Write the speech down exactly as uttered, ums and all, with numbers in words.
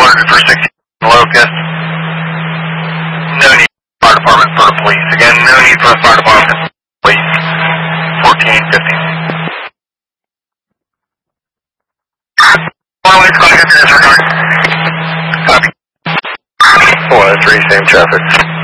alerted for sixty Locust. No need for fire department for the police. Again, no need for the fire department. Police. fourteen fifty. One way, calling up your return. Copy. four oh three, same traffic.